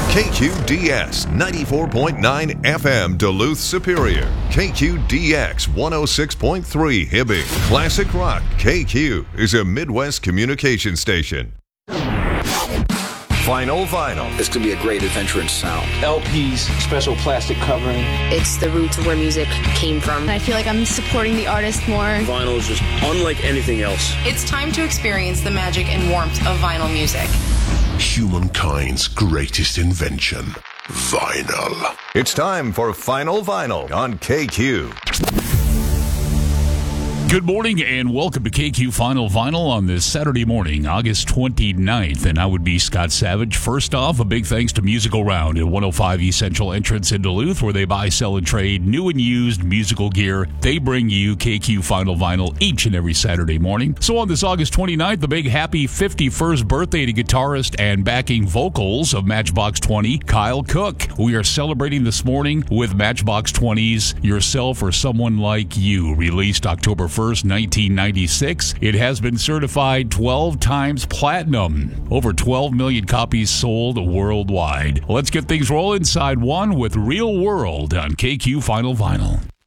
KQDS 94.9 FM Duluth Superior. KQDX 106.3 Hibbing. Classic Rock KQ is a Midwest communication station. Final Vinyl. This could be a great adventure in sound. LP's special plastic covering. It's the roots of where music came from. I feel like I'm supporting the artist more. Vinyl is just unlike anything else. It's time to experience the magic and warmth of vinyl music. Humankind's greatest invention, vinyl. It's time for Final Vinyl on KQ. Good morning and welcome to KQ Final Vinyl on this Saturday morning, August 29th. And I would be Scott Savage. First off, a big thanks to Musical Round at 105 East Central Entrance in Duluth, where they buy, sell, and trade new and used musical gear. They bring you KQ Final Vinyl each and every Saturday morning. So on this August 29th, the big happy 51st birthday to guitarist and backing vocals of Matchbox 20, Kyle Cook. We are celebrating this morning with Matchbox 20's Yourself or Someone Like You, released October 1st, 1996. It has been certified 12 times platinum. Over 12 million copies sold worldwide. Let's get things rolling. Side one with Real World on KQ Final Vinyl.